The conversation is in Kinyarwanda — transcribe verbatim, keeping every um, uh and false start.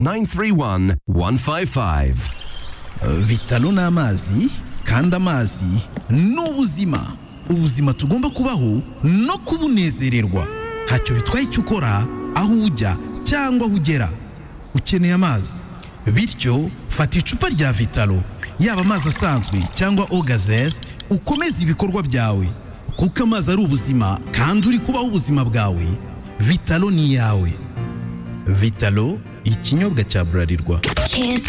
nine three one, one five five. Vitalo ni amazi kandi amazi ni ubuzima. Ubuzima tugomba kubaho no kubunezererwa. Ntacyo bitwaye icyo ukora, aho ujya cyangwa aho ugera. Ukeneye amazi. Bityo fata icupa rya Vitalo, yaba amazi asanzwe cyangwa Ogazes, ukomeze ibikorwa byawe. Kuko amazi ari ubuzima kandi uri kubaho ubuzima bwawe. Vitalo ni yawe. Vitalo, ikinyobwa cya Bralirwa. Kiss